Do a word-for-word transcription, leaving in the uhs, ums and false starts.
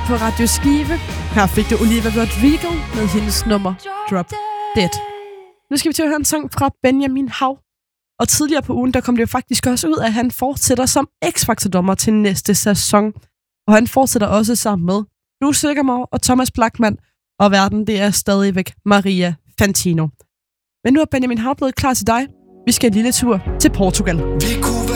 på Radio Skive. Her fik du Olivia Rodrigo med hendes nummer Drop Dead. Nu skal vi til at høre en sang fra Benjamin Hav. Og tidligere på ugen, der kom det jo faktisk også ud, at han fortsætter som X-Factor-dommer til næste sæson. Og han fortsætter også sammen med Drew Sigamore og Thomas Blachman. Og verden, det er stadigvæk Maria Fantino. Men nu er Benjamin Hav blevet klar til dig. Vi skal en lille tur til Portugal. Vi kunne